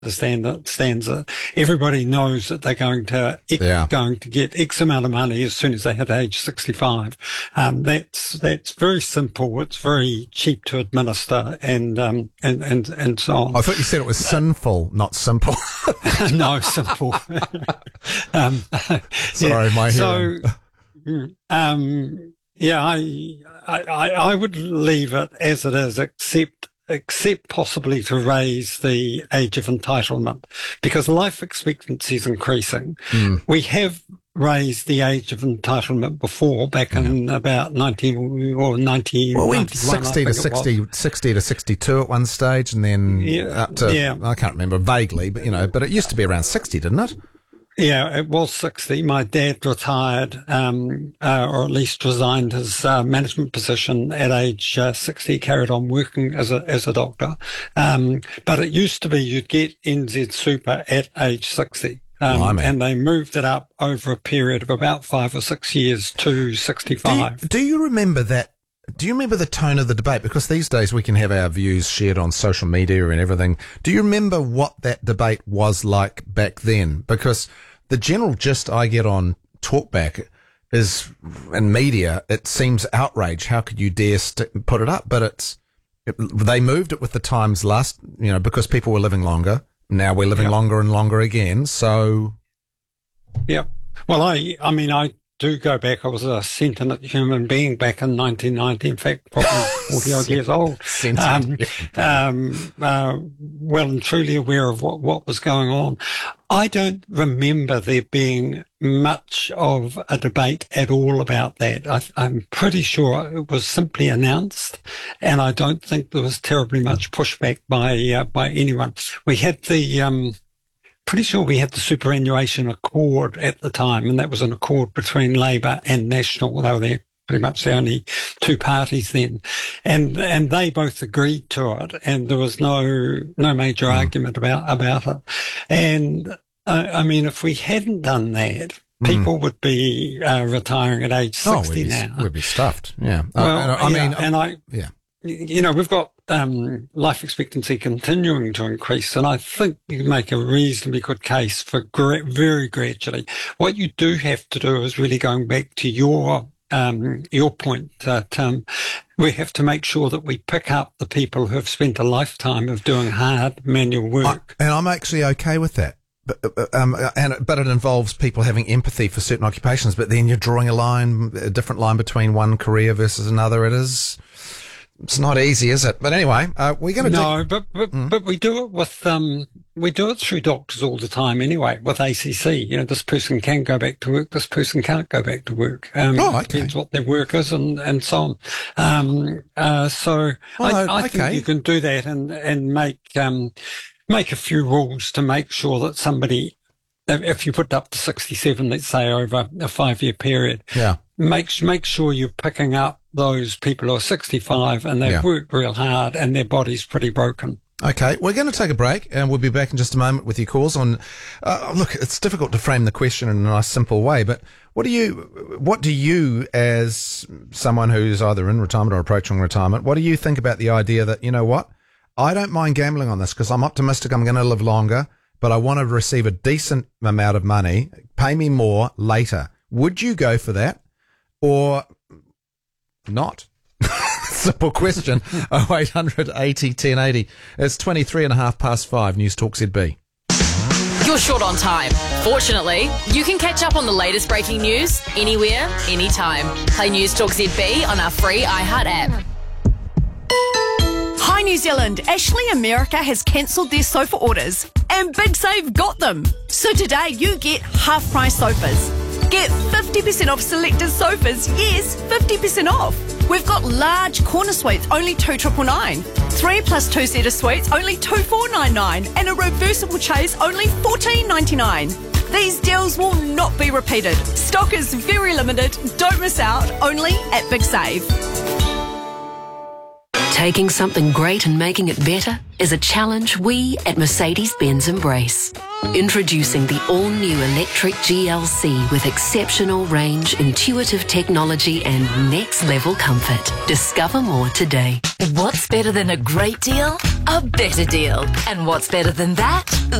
understands it. Everybody knows that they're going to get X amount of money as soon as they hit age 65. That's very simple. It's very cheap to administer, and so on. I thought you said it was sinful, not simple. No, simple. Sorry, my hearing. I would leave it as it is, except possibly to raise the age of entitlement, because life expectancy is increasing. We have raised the age of entitlement before, back in about 19 or 90. Well, we went 60 to 62 at one stage, and then up to, I can't remember vaguely, but but it used to be around 60, didn't it? Yeah, it was 60. My dad retired, or at least resigned his management position at age 60. Carried on working as a doctor, but it used to be you'd get NZ Super at age 60, and they moved it up over a period of about 5 or 6 years to 65. Do you remember that? Do you remember the tone of the debate? Because these days we can have our views shared on social media and everything. Do you remember what that debate was like back then? Because the general gist I get on Talkback is, in media, it seems outrage. How could you dare put it up? But they moved it with the times last, because people were living longer. Now we're living longer and longer again. So, yeah. Well, I do go back. I was a sentient human being back in 1990. In fact, probably 40 odd years old. Well and truly aware of what was going on. I don't remember there being much of a debate at all about that. I'm pretty sure it was simply announced, and I don't think there was terribly much pushback by anyone. We had pretty sure we had the superannuation accord at the time, and that was an accord between Labour and National. They were pretty much the only two parties then, and they both agreed to it, and there was no major argument about it. And if we hadn't done that, people would be retiring at age 60 now. We'd be stuffed. Yeah. We've got life expectancy continuing to increase, and I think you can make a reasonably good case for very gradually. What you do have to do is really going back to your point, Tim. We have to make sure that we pick up the people who have spent a lifetime of doing hard manual work. And I'm actually okay with that. But it involves people having empathy for certain occupations. But then you're drawing a different line between one career versus another. It's not easy, is it? But anyway, we're going to but we do it with we do it through doctors all the time anyway. With ACC, this person can go back to work, this person can't go back to work. Depends what their work is and so on. I think you can do that and make a few rules to make sure that somebody, if you put up to 67, let's say over a 5-year period, make sure you're picking up those people who are 65 and they've worked real hard and their body's pretty broken. Okay, we're going to take a break and we'll be back in just a moment with your calls on, look, it's difficult to frame the question in a nice simple way, but what do you as someone who's either in retirement or approaching retirement, what do you think about the idea that, I don't mind gambling on this because I'm optimistic I'm going to live longer, but I want to receive a decent amount of money, pay me more later. Would you go for that or not? Simple question. 0800 80 1080. It's 5:23 News Talk ZB. You're short on time. Fortunately, you can catch up on the latest breaking news anywhere, anytime. Play News Talk ZB on our free iHeart app. Hi New Zealand, Ashley America has cancelled their sofa orders and Big Save got them. So today you get half price sofas. Get 50% off selected sofas, yes, 50% off. We've got large corner suites, only $2,999. 3+2 seater suites, only $2,499. And a reversible chaise, only $14.99. These deals will not be repeated. Stock is very limited, don't miss out, only at Big Save. Taking something great and making it better is a challenge we at Mercedes-Benz embrace. Introducing the all-new electric GLC with exceptional range, intuitive technology and next-level comfort. Discover more today. What's better than a great deal? A better deal. And what's better than that?